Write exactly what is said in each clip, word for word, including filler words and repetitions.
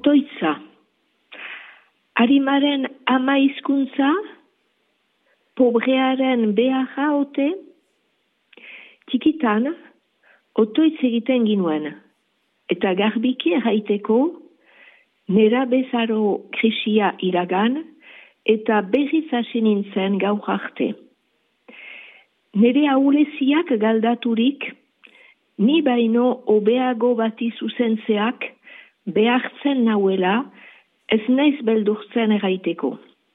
otoitza. Arimaren ama hizkuntza, pobrearen beharra ote, txikitan, otoitz egiten ginuen. Eta garbiki erraiteko, nera bezaro krisia iragan, eta berriz hasi nintzen gaur arte. Nere ahuleziak galdaturik, ni baino hobeago bati zuzentzeak behartzen nauela, ez naiz beldurtzen erraiteko.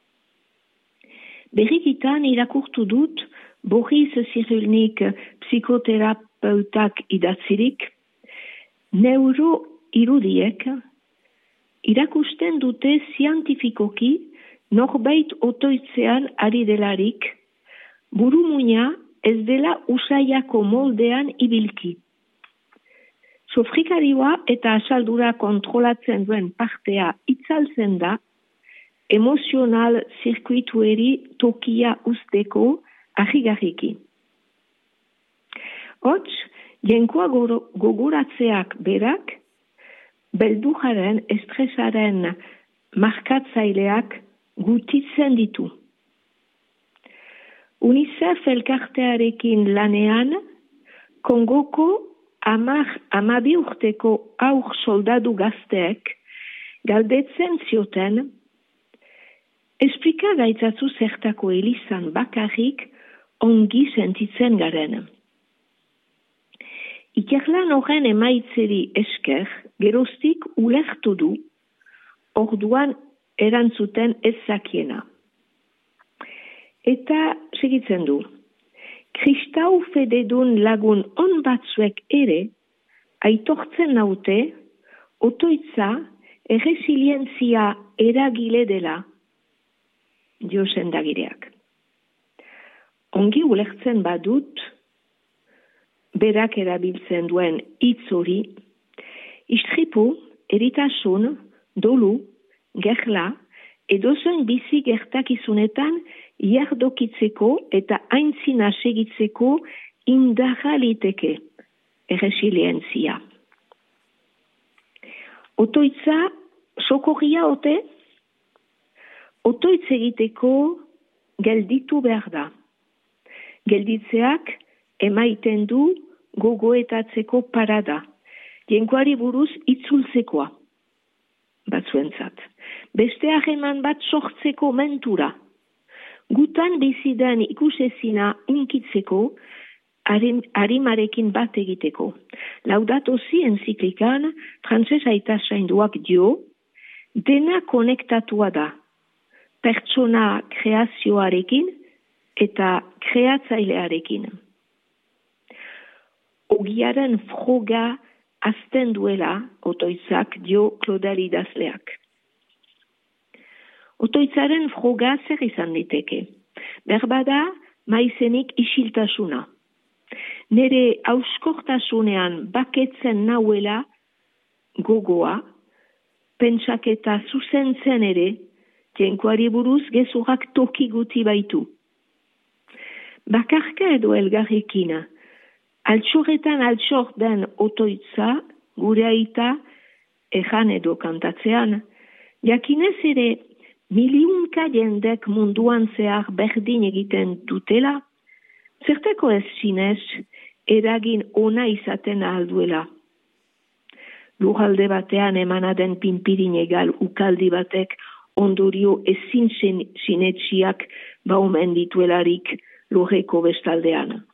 Berrikitan irakurtu dut, Boris Cyrulnik psikoterapeutak idatzirik, neuro irudiek irakusten dute zientifikoki norbait otoitzean ari delarik, burumuina ez dela usaiako moldean ibilki. Sofrikarioa eta asaldura kontrolatzen duen partea itzaltzen da, emozional zirkuitueri tokia usteko ahigarriki. Hots, jenkoa gogoratzeak berak, belduraren, estresaren markatzaileak gutitzen ditu. UNICEF elkartearekin lanean, Kongoko amar amabi urteko aur soldadu gazteek galdetzen zioten, esplika gaitzatzu zertako elizan bakarrik ongi sentitzen garen. Ikerlan horren emaitzeri esker, geroztik ulertu du, orduan erantzuten ez zakiena. Eta segitzen du, kristau fededun lagun on batzuek ere, aitortzen naute, otoitza erresilientzia eragile dela, dio sendagireak. Ongi ulertzen badut, berak erabiltzen duen hitz hori, istripu, eritasun, dolu, gerla, edozen bizi gertakizunetan jardokitzeko eta aintzina segitzeko indarra liteke, erresilientzia. Otoitza, sokorria ote? Otoitz egiteko gelditu behar da. Gelditzeak emaiten du gogoetatzeko parada, jenkoari buruz itzultzekoa, batzuentzat. Beste hageman bat sortzeko mentura, gutan bizidan ikusezina unkitzeko, arim, arimarekin bat egiteko. Laudato si enziklikan, frantses aita sainduak dio, dena konektatua da, pertsona kreazioarekin eta kreatzailearekin. Ogiaren froga azten duela otoitzak dio Claudel idazleak. Otoitzaren froga zer izan liteke. Berbada maizenik isiltasuna. Nere auskortasunean baketzen nauela gogoa, pentsaketa zuzentzen ere, jenkoari buruz gezurak toki guti baitu. Bakarka edo elgarrekin, altxorretan altxor den otoitza, gure aita, ejan edo kantatzean, jakinez ere, miliunka jendek munduan zehar berdin egiten dutela, zertako ez zinez, eragin ona izaten ahalduela. Lurralde batean emanaden pinpirin egal ukaldi batek ondorio ezin sinetxiak baumen dituelarik lurreko bestaldean.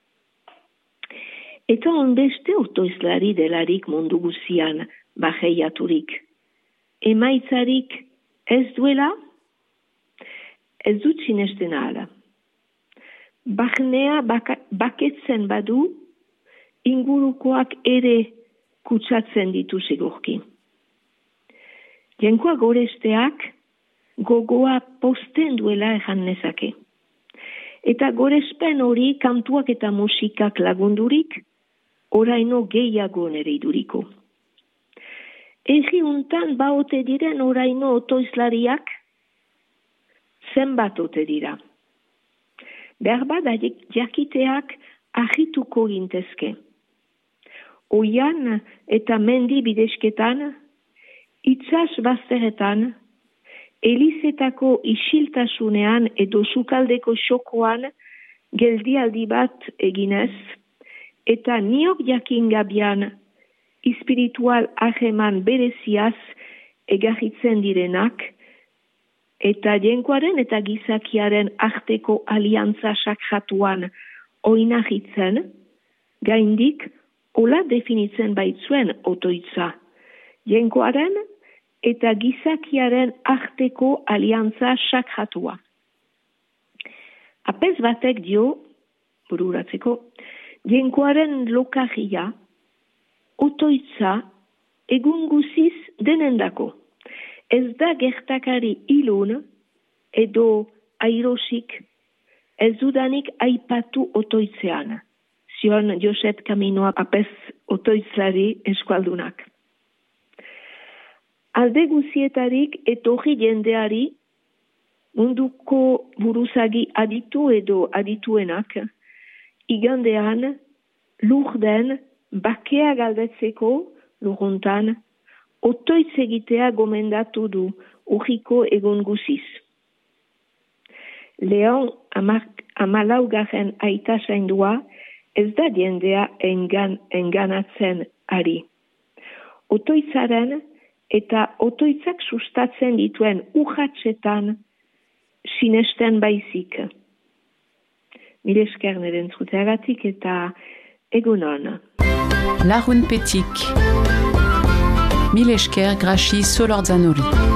Eta onbeste otoizlari delarik mundu guzian baheiaturik. Emaitzarik ez duela, ez dut sinesten ahala. Barnea baka, baketzen badu, ingurukoak ere kutsatzen ditu segurki. Jenkoa goresteak gogoa posten duela ejan nezake. Eta gorespen hori kantuak eta musikak lagundurik, oraino gehiago nere iduriko. Egi untan baote diren oraino otoizlariak, zenbat ote dira. Berbada jakiteak ahituko gintezke. Oian eta mendi bidesketan, Itzaz bazteretan, elizetako isiltasunean edo sukaldeko xokoan geldialdi bat eginez, eta niok jakin gabian espiritual aheman bereziaz egarritzen direnak, eta jenkoaren eta gizakiaren arteko aliantza sakratuan oinahitzen, gaindik hola definitzen baitzuen otoitza. Jenkoaren eta gizakiaren arteko aliantza sakratua. Apez batek dio, bururatzeko, jenkoaren lokarria, otoitza egun guziz denendako. Ez da gertakari ilun edo airosik ez dudanik aipatu otoitzean. Zion Joset Kaminoa apez otoitzari eskualdunak. Alde guzietarik etorri jendeari munduko buruzagi aditu edo adituenak igandean lurden bakea galdetzeko luruntan otoitz egitea gomendatu du urriko egun guziz. Leon amalaugarren aita zaindua ez da jendea engan, enganatzen ari. Otoitzaren eta otoitzak sustatzen dituen urratsetan sinesten baizik. Mil esker neren zuteagatik eta egunon. Lagun petik. Mil esker Grachi Solorzanori.